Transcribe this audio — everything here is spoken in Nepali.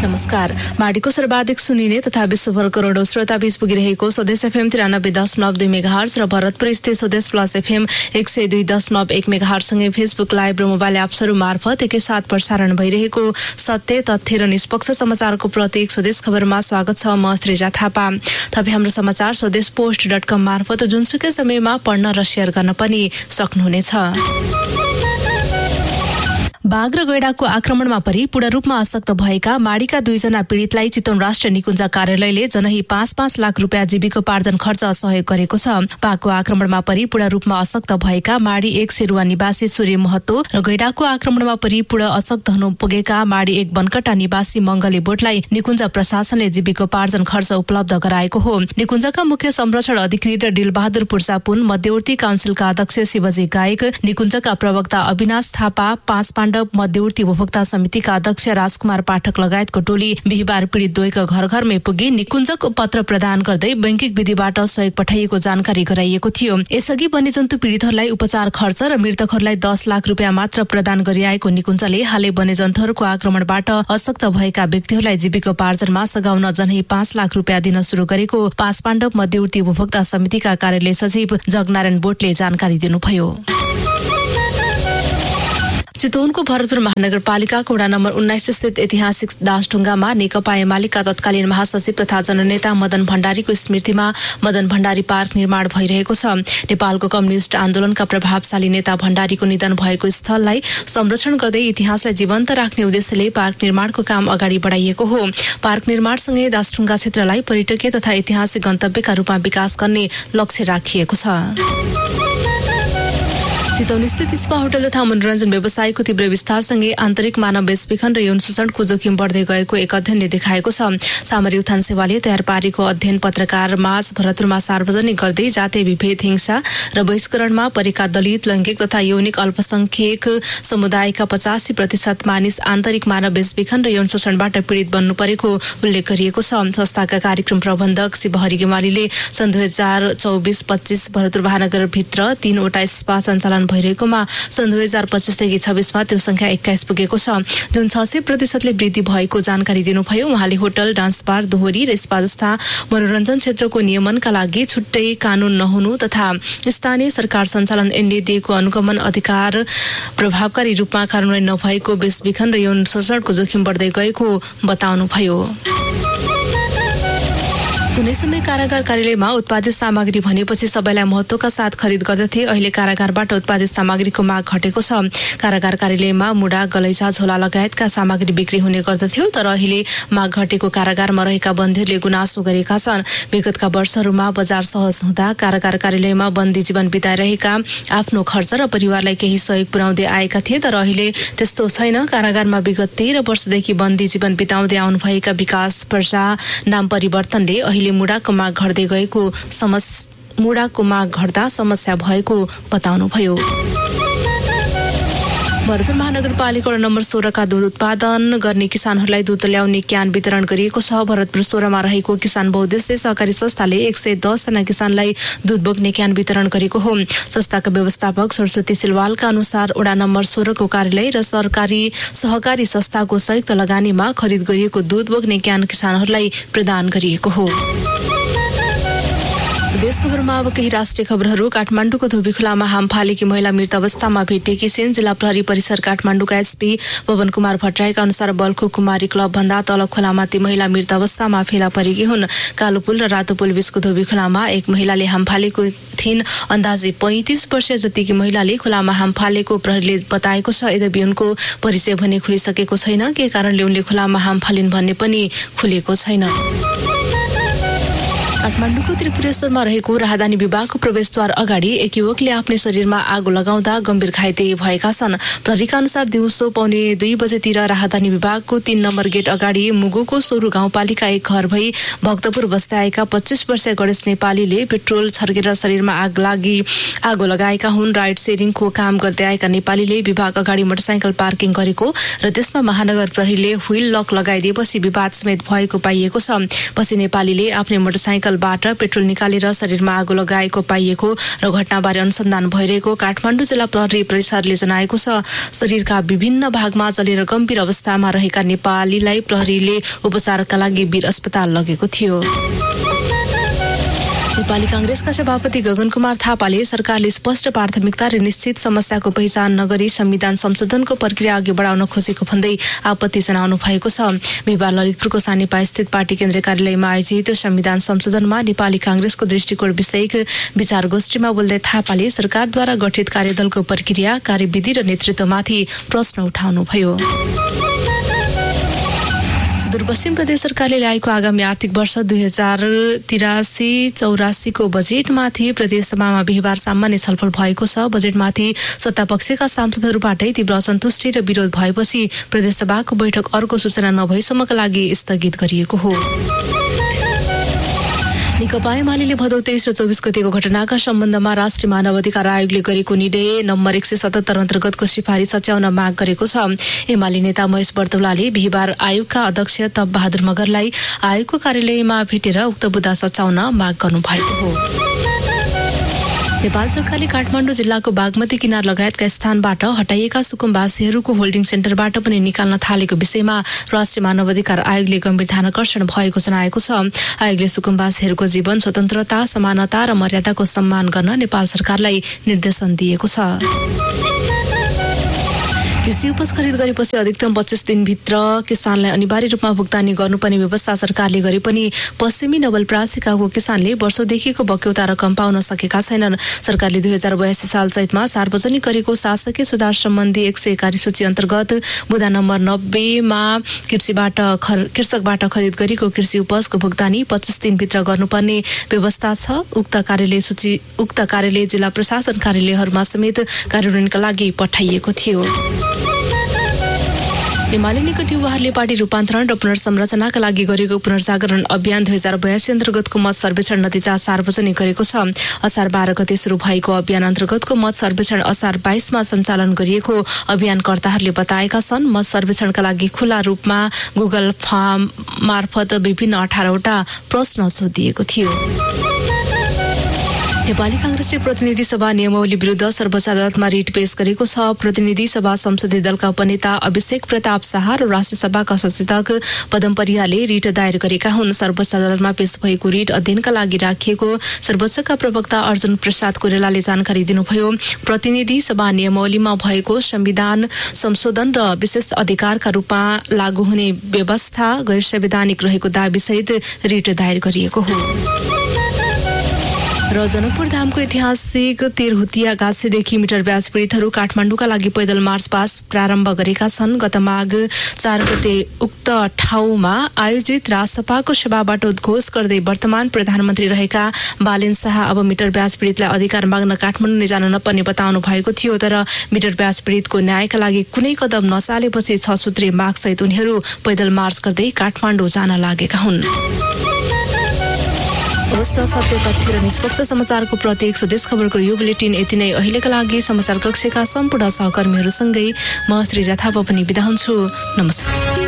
नमस्कार। माडीको सर्वाधिक सुनिने तथा विश्वभर करोडौं श्रोता बीच पुगिरहेको स्वदेश एफएम 93.2 मेगाहर्ज र भरतपुर स्थित स्वदेश प्लस एफएम 102.1 मेगाहर्ज सँगै फेसबुक लाइभ र मोबाइल एप्सहरू मार्फत एकैसाथ प्रसारण भइरहेको सत्य, तथ्य र निष्पक्ष समाचारको प्रतीक स्वदेश खबरमा स्वागत छ। म श्रीजा थापा। तपाईँ हाम्रो समाचार स्वदेशपोस्ट.com मार्फत जुनसुकै समयमा पढ्न र शेयर गर्न पनि सक्नुहुनेछ। बाघ र गैंडाको आक्रमणमा परि पूर्ण रूपमा अशक्त भएका माडीका 2 जना पीडितलाई चितवन राष्ट्रिय निकुञ्ज कार्यालयले जनही 5-5 लाख रुपियाँ जीविकोपार्जन खर्च सहयोग गरेको छ। बाघको आक्रमणमा परि पूर्ण रूपमा अशक्त भएका माडी 1 सेरुवा निवासी सूर्य महतो र गैंडाको आक्रमणमा परि पूर्ण अशक्त हुनु पुगेका माडी 1 बनकटा निवासी मंगली बोटलाई निकुञ्ज प्रशासनले जीविकोपार्जन खर्च उपलब्ध गराएको हो। निकुञ्जका मुख्य संरक्षण अधिकृत डिलबहादुर पुर्सापुन, मध्यवर्ती काउन्सिलका अध्यक्ष शिवजी गायक, निकुञ्जका प्रवक्ता अविनाश थापा, 5 पाण्डव मध्यवर्ती उपभोक्ता समितिका अध्यक्ष राजकुमार पाठक लगायतको टोली बिहिबार पीडित द्वयका घर घरमै पुगी निकुञ्जको पत्र प्रदान गर्दै बैंकिक विधिबाट सहयोग पठाइएको जानकारी गराइएको थियो। यसअघि वन्यजन्तु पीडितहरूलाई उपचार खर्च र मृतकहरूलाई 10 लाख रुपियाँ मात्र प्रदान गरिआएको निकुञ्जले हालै वन्यजन्तुहरूको आक्रमणबाट अशक्त भएका व्यक्तिहरूलाई जीविकोपार्जनमा सघाउन जनही 5 लाख रुपियाँ दिन शुरू गरेको 5 पाण्डव मध्यवर्ती उपभोक्ता समितिका कार्यालय सचिव जगनारायण बोटले जानकारी दिनुभयो। चितवनको भरतपुर महानगरपालिकाको वडा नम्बर 19 स्थित ऐतिहासिक दासढुङ्गामा नेकपा एमालेका तत्कालीन महासचिव तथा जननेता मदन भण्डारीको स्मृतिमा मदन भण्डारी पार्क निर्माण भइरहेको छ। नेपालको कम्युनिस्ट आन्दोलनका प्रभावशाली नेता भण्डारीको निधन भएको स्थललाई संरक्षण गर्दै इतिहासलाई जीवन्त राख्ने उद्देश्यले पार्क निर्माणको काम अगाडि बढाइएको हो। पार्क निर्माणसँगै दासढुङ्गा क्षेत्रलाई पर्यटकीय तथा ऐतिहासिक गन्तव्यका रूपमा विकास गर्ने लक्ष्य राखिएको छ। चितवन स्थित स्पा होटल तथा मनोरञ्जन व्यवसायको तीव्र विस्तारसँगै आन्तरिक मानव बेचबिखन र यौन शोषणको जोखिम बढ्दै गएको एक अध्ययनले देखाएको छ। सामरिक उत्थान सेवाले तयार पारेको अध्ययन पत्रकार माझ भरतपुरमा सार्वजनिक गर्दै जातीय विभेद, हिंसा र बहिष्करणमा परेका दलित, लैङ्गिक तथा यौनिक अल्पसंख्यक समुदायका 85% मानिस आन्तरिक मानव बेचबिखन र यौन शोषणबाट पीडित बन्नु परेको उल्लेख गरिएको छ। संस्थाका कार्यक्रम प्रबन्धक शिवहरि गेवालीले सन् 2024-25 भरतपुर महानगरभित्र 3वटा स्पा सञ्चालन भइरहेकोमा सन् 2025देखि 26मा त्यो संख्या 21 पुगेको छ, जुन 600% वृद्धि भएको जानकारी दिनुभयो। उहाँले होटल, डान्स बार, दोहोरी र स्पा जस्ता मनोरञ्जन क्षेत्रको नियमनका लागि छुट्टै कानून नहुनु तथा स्थानीय सरकार सञ्चालन ऐनले दिएको अनुगमन अधिकार प्रभावकारी रूपमा कार्यान्वयन नभएको बेचबिखन र यौन शोषणको जोखिम बढ्दै गएको बताउनुभयो। कुनै समय कारागार कार्यालयमा उत्पादित सामग्री भनेपछि सबैलाई महत्त्वका साथ खरिद गर्दथे। अहिले कारागारबाट उत्पादित सामग्रीको माग घटेको छ। कारागार कार्यालयमा मुडा, गलैँचा, झोला लगायतका सामग्री बिक्री हुने गर्दथ्यो, तर अहिले माग घटेको कारागारमा रहेका बन्दीहरूले गुनासो गरेका छन्। विगतका वर्षहरूमा बजार सहज हुँदा कारागार कार्यालयमा बन्दी जीवन बिताइरहेका आफ्नो खर्च र परिवारलाई केही सहयोग पुर्याउँदै आएका थिए, तर अहिले त्यस्तो छैन। कारागारमा विगत 13 वर्षदेखि बन्दी जीवन बिताउँदै आउनुभएका विकास प्रजा नाम परिवर्तनले मुडाको माग घट्दै गएको मुडाको माग घट्दा समस्या भएको बताउनुभयो। भरतपुर महानगरपालिका वडा नम्बर 16 का दूध उत्पादन गर्ने किसानहरूलाई दूध ल्याउने क्यान वितरण गरिएको छ। भरतपुर 16मा रहेको किसान बहुद्देश्य सहकारी संस्थाले 110 जना किसानलाई दूध बोक्ने क्यान वितरण गरेको हो। संस्थाका व्यवस्थापक सरस्वती सिलवालका अनुसार वडा नम्बर 16 को कार्यालय र सरकारी सहकारी संस्थाको संयुक्त लगानीमा खरिद गरिएको दूध बोक्ने क्यान किसानहरूलाई प्रदान गरिएको हो। देश खबरमा अब केही राष्ट्रिय खबरहरू। काठमाडौँको धोबी खोलामा हाम फालेकी महिला मृत अवस्थामा भेटिएकी छिन्। जिल्ला प्रहरी परिसर काठमाडौँका एसपी पवन कुमार भट्टराईका अनुसार बल्खु कुमारी क्लब भन्दा तल खोलामा ती महिला मृत अवस्थामा फेला परेकी हुन्। कालो पुल र रातो पुल बीचको धोबी खोलामा एक महिलाले हाम फालेको थिइन्। अन्दाजे 35 वर्षीय जतिकी महिलाले खोलामा हाम फालेको प्रहरीले बताएको छ। यद्यपि उनको परिचय भने खुलिसकेको छैन। के कारणले उनले खोलामा हाम फालिन् भन्ने पनि खुलेको छैन। काठमाडौँको त्रिपुरेश्वरमा रहेको राहदानी विभागको प्रवेशद्वार अगाडि एक युवकले आफ्नै शरीरमा आगो लगाउँदा गम्भीर घाइते भएका छन्। प्रहरीका अनुसार दिउँसो 1:45 बजेतिर राहदानी विभागको 3 नम्बर गेट अगाडि मुगुको सोरु गाउँपालिका एक घर भई भक्तपुर बस्दै आएका 25 वर्षीय गणेश नेपालीले पेट्रोल छर्केर शरीरमा आगो लगाएका हुन्। राइड सेयरिङको काम गर्दै आएका नेपालीले विभाग अगाडि मोटरसाइकल पार्किङ गरेको र त्यसमा महानगर प्रहरीले व्हील लक लगाइदिएपछि विवाद समेत भएको पाइएको छ। पछि नेपालीले आफ्नै मोटरसाइकल स्थलबाट पेट्रोल निकालेर शरीरमा आगो लगाएको पाइएको र घटनाबारे अनुसन्धान भइरहेको काठमाडौँ जिल्ला प्रहरी परिसरले जनाएको छ। शरीरका विभिन्न भागमा जलेर गम्भीर अवस्थामा रहेका नेपालीलाई प्रहरीले उपचारका लागि वीर अस्पताल लगेको थियो। नेपाली कांग्रेसका सभापति गगन कुमार थापाले सरकारले स्पष्ट प्राथमिकता र निश्चित समस्याको पहिचान नगरी संविधान संशोधनको प्रक्रिया अघि बढाउन खोजेको भन्दै आपत्ति जनाउनु भएको छ। बिहिबार ललितपुरको सानेपा स्थित पार्टी केन्द्रीय कार्यालयमा आयोजित संविधान संशोधनमा नेपाली कांग्रेसको दृष्टिकोण विषयक विचार गोष्ठीमा बोल्दै थापाले सरकारद्वारा गठित कार्यदलको प्रक्रिया, कार्यविधि र नेतृत्वमाथि प्रश्न उठाउनुभयो। सुदूरपश्चिम प्रदेश सरकारले ल्याएको आगामी आर्थिक वर्ष 2083-84 को बजेटमाथि प्रदेशसभामा बिहिबार सामान्य छलफल भएको छ। बजेटमाथि सत्तापक्षका सांसदहरूबाटै तीव्र असन्तुष्टि र विरोध भएपछि प्रदेशसभाको बैठक अर्को सूचना नभएसम्मका लागि स्थगित गरिएको हो। नेकपा एमाले भदौ 23 र 24 गतेको घटनाका सम्बन्धमा राष्ट्रिय मानव अधिकार आयोगले गरेको निर्णय नम्बर 177 अन्तर्गतको सिफारिस सच्याउन माग गरेको छ। एमाले नेता महेश बर्तौलाले बिहिबार आयोगका अध्यक्ष तप बहादुर मगरलाई आयोगको कार्यालयमा भेटेर उक्त बुँदा सच्याउन माग गर्नुभएको हो। नेपाल सरकारले काठमाडौँ जिल्लाको बागमती किनार लगायतका स्थानबाट हटाइएका सुकुम्बासीहरूको होल्डिङ सेन्टरबाट पनि निकाल्न थालेको विषयमा राष्ट्रिय मानव अधिकार आयोगले गम्भीर ध्यानाकर्षण भएको जनाएको छ। आयोगले सुकुम्बासीहरूको जीवन, स्वतन्त्रता, समानता र मर्यादाको सम्मान गर्न नेपाल सरकारलाई निर्देशन दिएको छ। कृषि उपज खरिद गरेपछि अधिकतम 25 दिनभित्र किसानलाई अनिवार्य रूपमा भुक्तानी गर्नुपर्ने व्यवस्था सरकारले गरे पनि पश्चिमी नवलपरासीका किसानले वर्षौंदेखिको बक्यौता रकम पाउन सकेका छैनन्। सरकारले 2082 साल चैतमा सार्वजनिक गरेको शासकीय सुधार सम्बन्धी 141 सूची अन्तर्गत बुँदा नम्बर 90 मा कृषकबाट खरिद गरेको कृषि उपजको भुक्तानी 25 दिनभित्र गर्नुपर्ने व्यवस्था छ। उक्त कार्यालय जिल्ला प्रशासन कार्यालयहरूमा समेत कार्यान्वयनका लागि पठाइएको थियो। एमाले निकट युवाहरूले पार्टी रूपान्तरण र पुनर्संरचनाका लागि गरेको पुनर्जागरण अभियान 2082 अन्तर्गतको मत सर्वेक्षण नतिजा सार्वजनिक गरेको छ। असार 12 गते सुरु भएको अभियान अन्तर्गतको मत सर्वेक्षण असार 22 मा सञ्चालन गरिएको अभियानकर्ताहरूले बताएका छन्। मत सर्वेक्षणका लागि खुला रूपमा गुगल फर्म मार्फत विभिन्न 18वटा प्रश्न सोधिएको थियो। नेपाली कांग्रेसले प्रतिनिधि सभा नियमावली विरुद्ध सर्वोच्च अदालतमा रिट पेश गरेको छ। प्रतिनिधि सभा संसदीय दलका उपनेता अभिषेक प्रताप शाह र राष्ट्रिय सभाका सचेतक पदम परियारले रिट दायर गरेका हुन्। सर्वोच्च अदालतमा पेश भएको रिट अध्ययनका लागि राखिएको सर्वोच्चका प्रवक्ता अर्जुन प्रसाद कोइरालाले जानकारी दिनुभयो। प्रतिनिधि सभा नियमावलीमा भएको संविधान संशोधन र विशेष अधिकारका रूपमा लागू हुने व्यवस्था गैर संवैधानिक रहेको दाबीसहित रिट दायर गरिएको हो। र जनकपुर धामको ऐतिहासिक तेरहुतिया गाछेदेखि मिटर ब्याज पीडितहरू काठमाडौँका लागि पैदल मार्च पास प्रारम्भ गरेका छन्। गत माघ 4 गते उक्त ठाउँमा आयोजित राजसभाको सभाबाट उद्घोष गर्दै वर्तमान प्रधानमन्त्री रहेका बालेन शाह अब मिटर ब्याज पीडितलाई अधिकार माग्न काठमाडौँ नै जान नपर्ने बताउनु भएको थियो। तर मिटर ब्याज पीडितको न्यायका लागि कुनै कदम नचालेपछि 6 सूत्रीय मागसहित उनीहरू पैदल मार्च गर्दै काठमाडौँ जान लागेका हुन्। अवस्था सत्य तथ्य र निष्पक्ष समाचारको प्रत्येक स्वदेश खबरको यो बुलेटिन यति नै। अहिलेका लागि समाचार कक्षका सम्पूर्ण सहकर्मीहरूसँगै म श्रीजा थापा पनि बिदा हुन्छु। नमस्कार।